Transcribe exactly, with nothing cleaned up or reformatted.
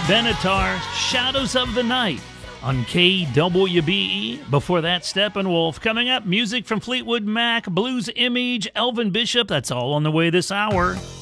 Benatar, Shadows of the Night on K W B E. Before that, Steppenwolf. Coming up, music from Fleetwood Mac, Blues Image, Elvin Bishop. That's all on the way this hour.